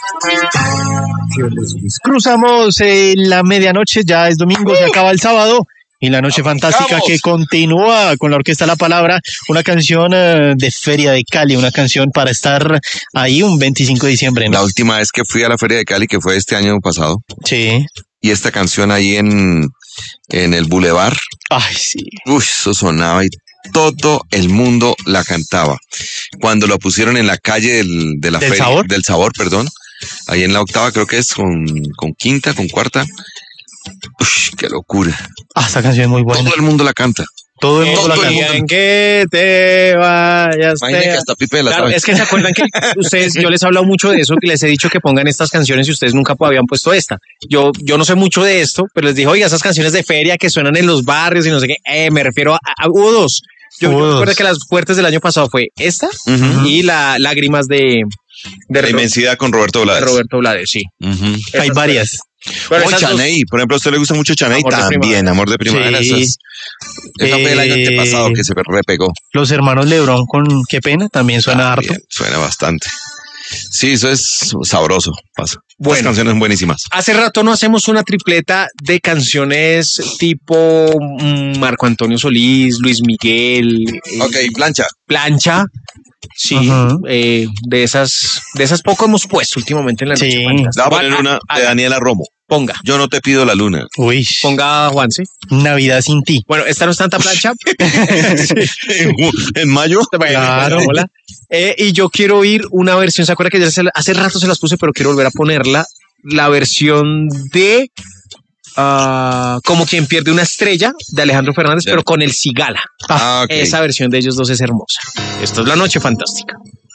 Cruzamos la medianoche, ya es domingo, se acaba el sábado. Y la noche fantástica que continúa con la Orquesta La Palabra, una canción de Feria de Cali, una canción para estar ahí un 25 de diciembre, ¿no? La última vez que fui a la Feria de Cali, que fue este año pasado. Sí. Y esta canción ahí en el Boulevard. Ay, sí. Uy, eso sonaba y todo el mundo la cantaba. Cuando lo pusieron en la calle de la feria, ¿Sabor? del Sabor, perdón. Ahí en la octava, creo que es con quinta, con cuarta. Uy, qué locura. Esta canción es muy buena. Todo el mundo la canta. Todo el mundo la canta. En que te vayas. Imagínate que hasta Pipe la Claro, sabe. es que se acuerdan que ustedes, yo les he hablado mucho de eso, que les he dicho que pongan estas canciones y ustedes nunca habían puesto esta. Yo no sé mucho de esto, pero les dije, oiga, esas canciones de feria que suenan en los barrios y no sé qué, me refiero a hubo dos. Yo recuerdo que las fuertes del año pasado fue esta y la Lágrimas de La inmensidad con Roberto Blades. Roberto Blades, sí. Hay varias. Pero O Chaney, por ejemplo, a usted le gusta mucho Chaney Amor de también, primavera. Amor de Primavera. Sí. Esa fue el año antepasado que se repegó. Los hermanos Lebrón con Qué Pena también suena harto. También, suena bastante. Sí, eso es sabroso. Pasa. Buenas canciones buenísimas. Hace rato no hacemos una tripleta de canciones tipo Marco Antonio Solís, Luis Miguel. Ok, Plancha. Sí, de esas poco hemos puesto últimamente en la noche. Sí. Fantástica. Le voy a poner una de Daniela Romo. Ponga. Yo no te pido la luna. Uy. Ponga Juanse. Navidad sin ti. Bueno, esta no es tanta plancha. En mayo. Claro. Hola. Y yo quiero oír una versión, ¿se acuerda que ya hace rato se las puse, pero quiero volver a ponerla? La versión de Como quien pierde una estrella de Alejandro Fernández, pero con el Cigala. Ok. Esa versión de ellos dos es hermosa. Esto es La Noche Fantástica.